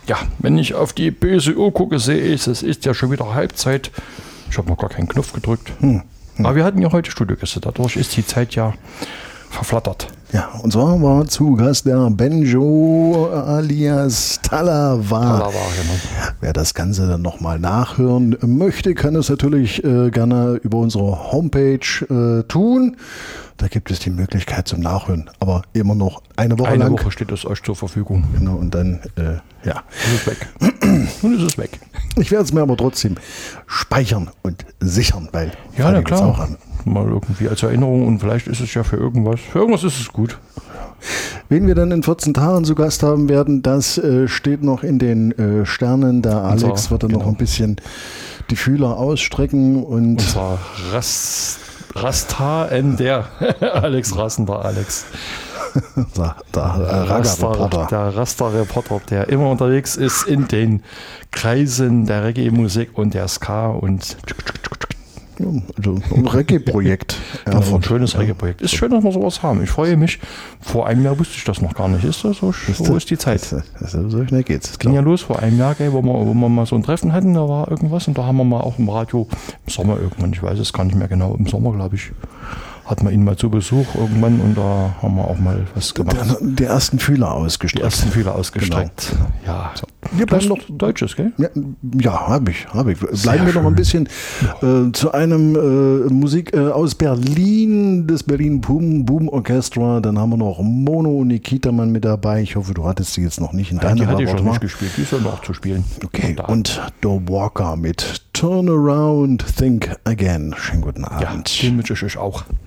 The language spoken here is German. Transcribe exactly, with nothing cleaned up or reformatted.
Ja, wenn ich auf die böse Uhr gucke, sehe ich, es ist ja schon wieder Halbzeit. Ich habe noch gar keinen Knopf gedrückt. Hm. Hm. Aber wir hatten ja heute Studiogäste, dadurch ist die Zeit ja verflattert. Ja, und zwar war zu Gast der Benjo alias Talawar. Talawar, genau. Wer das Ganze dann nochmal nachhören möchte, kann es natürlich äh, gerne über unsere Homepage äh, tun. Da gibt es die Möglichkeit zum Nachhören, aber immer noch eine Woche eine lang. Eine Woche steht es euch zur Verfügung. Genau, und dann, äh, ja. Ist es weg. Nun ist es weg. Ich werde es mir aber trotzdem speichern und sichern, weil ja, na klar. Auch an. Mal irgendwie als Erinnerung und vielleicht ist es ja für irgendwas. Für irgendwas ist es gut. Wen wir dann in vierzehn Tagen zu Gast haben werden, das äh, steht noch in den äh, Sternen. Der Alex zwar, wird dann genau. noch ein bisschen die Fühler ausstrecken. Und, und zwar Rast, Rasta in der Alex Rassender Alex. der der äh, Rasta-Reporter. Der Rasta-Reporter, der immer unterwegs ist in den Kreisen der Reggae-Musik und der Ska und also ein Reggae-Projekt. Ja, genau, ein schönes ja. Reggae-Projekt. Ist schön, dass wir sowas haben. Ich freue mich. Vor einem Jahr wusste ich das noch gar nicht. Ist das so, so ist die Zeit. So, so schnell geht's. Es ging ja los vor einem Jahr, gell, wo, wir, wo wir mal so ein Treffen hatten, da war irgendwas und da haben wir mal auch im Radio im Sommer irgendwann, ich weiß es gar nicht mehr genau, im Sommer glaube ich, hatten wir ihn mal zu Besuch irgendwann und da haben wir auch mal was gemacht. Der, die ersten Fühler ausgestreckt. Die ersten Fühler ausgestreckt. Genau. Ja. So. Wir bleiben noch Deutsches, gell? Ja, ja habe ich, habe ich. Bleiben Sehr wir schön. noch ein bisschen äh, zu einem äh, Musik äh, aus Berlin, das Berlin Boom Boom Orchestra. Dann haben wir noch Mono und Nikitaman mit dabei. Ich hoffe, du hattest sie jetzt noch nicht in deiner ja, Die hatte ich schon nicht gespielt, die soll noch zu spielen. Okay, und The Walker mit Turn Around, Think Again. Schönen guten Abend. Ja, den wünsche ich euch auch.